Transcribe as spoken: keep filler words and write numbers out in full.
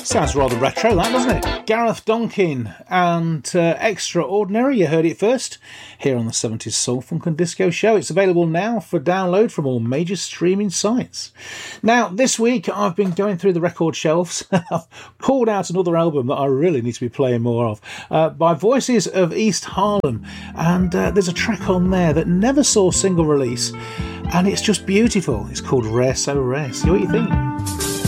Sounds rather retro, that, doesn't it? Gareth Donkin and uh, Extraordinary. You heard it first here on the seventies Soul, Funk and Disco Show. It's available now for download from all major streaming sites. Now, this week I've been going through the record shelves. I've pulled out another album that I really need to be playing more of uh, by Voices of East Harlem. And uh, there's a track on there that never saw single release, and it's just beautiful. It's called Rare So Rare. See what you think.